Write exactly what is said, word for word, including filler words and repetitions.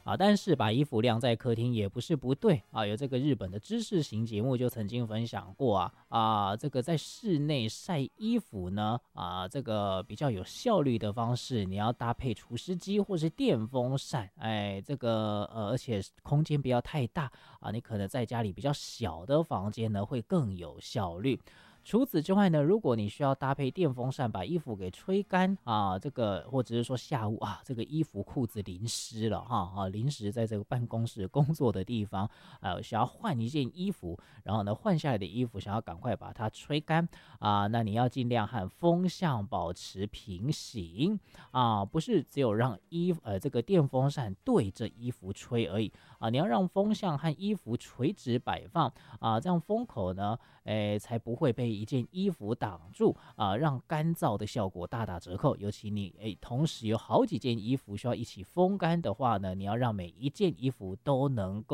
啊，但是把衣服晾在客厅也不是不对啊。有这个日本的知识型节目就曾经分享过啊啊，这个在室内晒衣服呢啊，这个比较有效率的方式，你要搭配除湿机或是电风扇，哎，这个呃，而且空间不要太大啊，你可能在家里比较小的房间呢会更有效率。除此之外呢，如果你需要搭配电风扇把衣服给吹干啊，这个或者是说下午啊，这个衣服裤子淋湿了哈啊，临时在这个办公室工作的地方，呃，想要换一件衣服，然后呢换下来的衣服想要赶快把它吹干啊，那你要尽量和风向保持平行啊，不是只有让衣呃这个电风扇对着衣服吹而已啊，你要让风向和衣服垂直摆放啊，这样风口呢，哎才不会被一件衣服挡住啊，让干燥的效果大打折扣。尤其你诶，同时有好几件衣服需要一起风干的话呢，你要让每一件衣服都能够